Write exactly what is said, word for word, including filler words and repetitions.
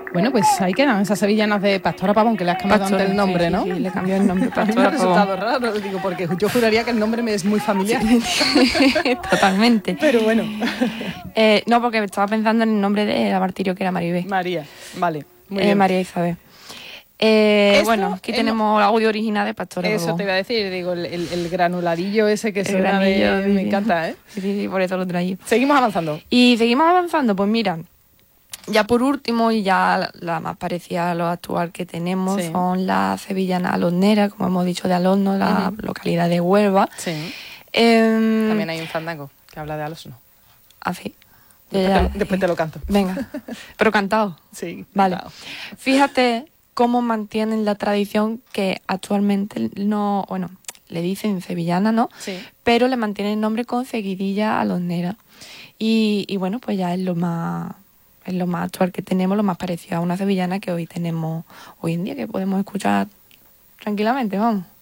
Bueno, pues ahí quedan esas sevillanas de Pastora Pavón, que le has cambiado Pastora, antes el nombre, sí, ¿no? Sí, sí, le cambió el nombre, A mí me ha Pastora resultado Pavón. raro, digo, porque yo juraría que el nombre me es muy familiar. Totalmente. Pero bueno. Eh, no, porque estaba pensando en el nombre de la martirio, que era Maribel. María, vale, muy eh, bien. María Isabel. Eh, Esto bueno, aquí hemos- tenemos audio original de Pastora Eso Pavón. te iba a decir, digo, el, el- el granuladillo ese que El suena granillo, de... sí, Me sí. encanta, ¿eh? Sí, sí, sí, por eso lo traí. Seguimos avanzando. Y seguimos avanzando, pues mira, ya por último, y ya la, la más parecida a lo actual que tenemos, Sí. son las sevillanas alorneras, como hemos dicho, de Alorno, la Ujú. localidad de Huelva. Sí. Eh, También hay un fandango que habla de Alonso. Así. Después, Ya, te lo, después te lo canto. Venga, pero cantado. Sí. Vale. Claro. Fíjate cómo mantienen la tradición que actualmente no, bueno, le dicen sevillana, ¿no? Sí. Pero le mantienen el nombre con seguidilla alornera. Y, y bueno, pues ya es lo más, es lo más actual que tenemos, lo más parecido a una sevillana que hoy tenemos, hoy en día, que podemos escuchar tranquilamente, vamos.